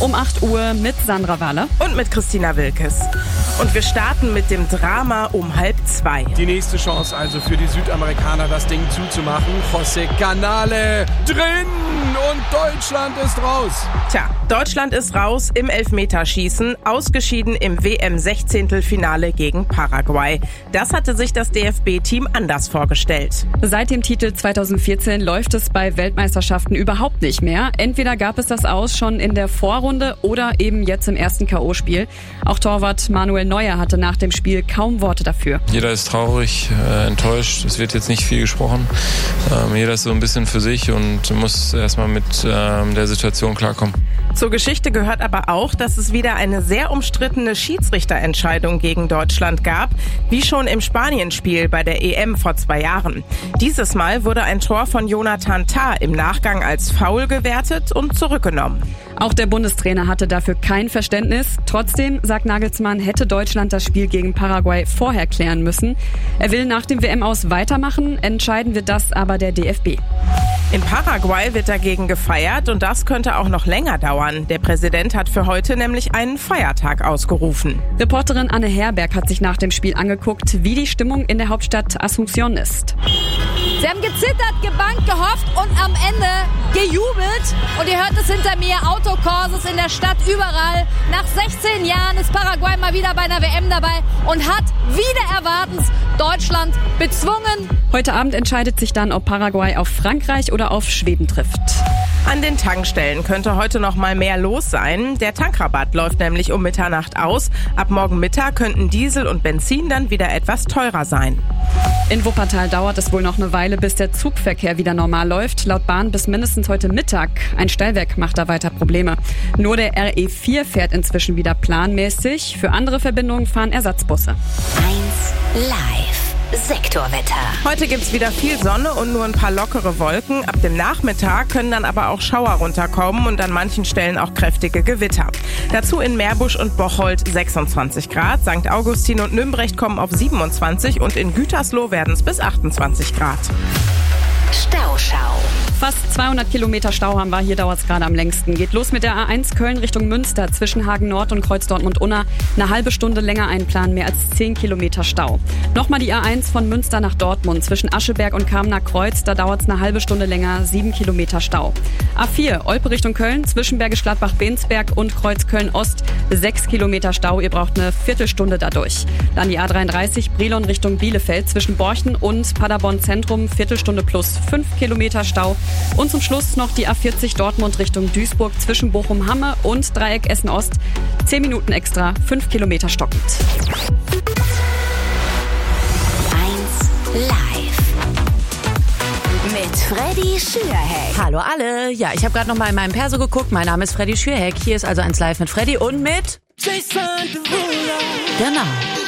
Um 8 Uhr mit Sandra Wahler. Und mit Christina Wilkes. Und wir starten mit dem Drama um 1:30. Die nächste Chance also für die Südamerikaner, das Ding zuzumachen. José Canale drin und Deutschland ist raus. Tja, Deutschland ist raus im Elfmeterschießen, ausgeschieden im WM-16-Finale gegen Paraguay. Das hatte sich das DFB-Team anders vorgestellt. Seit dem Titel 2014 läuft es bei Weltmeisterschaften überhaupt nicht mehr. Entweder gab es das Aus schon in der Vorrunde oder eben jetzt im ersten K.O.-Spiel. Auch Torwart Manuel Neuer hatte nach dem Spiel kaum Worte dafür. Jeder ist traurig, enttäuscht. Es wird jetzt nicht viel gesprochen. Jeder ist so ein bisschen für sich und muss erstmal mit der Situation klarkommen. Zur Geschichte gehört aber auch, dass es wieder eine sehr umstrittene Schiedsrichterentscheidung gegen Deutschland gab, wie schon im Spanienspiel bei der EM vor 2 Jahren. Dieses Mal wurde ein Tor von Jonathan Tah im Nachgang als Foul gewertet und zurückgenommen. Auch der Bundestrainer hatte dafür kein Verständnis. Trotzdem, sagt Nagelsmann, hätte Deutschland das Spiel gegen Paraguay vorher klären müssen. Er will nach dem WM-Aus weitermachen, entscheiden wird das aber der DFB. In Paraguay wird dagegen gefeiert und das könnte auch noch länger dauern. Der Präsident hat für heute nämlich einen Feiertag ausgerufen. Reporterin Anne Herberg hat sich nach dem Spiel angeguckt, wie die Stimmung in der Hauptstadt Asunción ist. Sie haben gezittert, gebangt, gehofft und am Ende gejubelt. Und ihr hört es hinter mir, Autokurses in der Stadt, überall. Nach 16 Jahren ist Paraguay mal wieder bei einer WM dabei und hat wider Erwartens Deutschland bezwungen. Heute Abend entscheidet sich dann, ob Paraguay auf Frankreich oder auf Schweden trifft. An den Tankstellen könnte heute noch mal mehr los sein. Der Tankrabatt läuft nämlich um Mitternacht aus. Ab morgen Mittag könnten Diesel und Benzin dann wieder etwas teurer sein. In Wuppertal dauert es wohl noch eine Weile, bis der Zugverkehr wieder normal läuft. Laut Bahn bis mindestens heute Mittag. Ein Stellwerk macht da weiter Probleme. Nur der RE4 fährt inzwischen wieder planmäßig. Für andere Verbindungen fahren Ersatzbusse. 1 Live. Sektorwetter. Heute gibt's wieder viel Sonne und nur ein paar lockere Wolken. Ab dem Nachmittag können dann aber auch Schauer runterkommen und an manchen Stellen auch kräftige Gewitter. Dazu in Meerbusch und Bocholt 26 Grad. St. Augustin und Nümbrecht kommen auf 27 und in Gütersloh werden es bis 28 Grad. Stauschau. Fast 200 Kilometer Stau haben wir. Hier dauert es gerade am längsten. Geht los mit der A1 Köln Richtung Münster zwischen Hagen Nord und Kreuz Dortmund-Unna. Eine halbe Stunde länger einplanen, mehr als 10 Kilometer Stau. Nochmal die A1 von Münster nach Dortmund zwischen Ascheberg und Kamener Kreuz. Da dauert es eine halbe Stunde länger, 7 Kilometer Stau. A4 Olpe Richtung Köln zwischen Bergisch Gladbach-Bensberg und Kreuz Köln-Ost. 6 Kilometer Stau. Ihr braucht eine Viertelstunde dadurch. Dann die A33 Brilon Richtung Bielefeld zwischen Borchen und Paderborn Zentrum. Viertelstunde plus 5 Kilometer Stau. Und zum Schluss noch die A40 Dortmund Richtung Duisburg zwischen Bochum-Hamme und Dreieck Essen-Ost. 10 Minuten extra, 5 Kilometer stockend. 1 Live. Mit Freddy Schürheck. Hallo alle. Ja, ich habe gerade noch mal in meinem Perso geguckt. Mein Name ist Freddy Schürheck. Hier ist also 1 Live mit Freddy und mit Jason Derulo. Genau.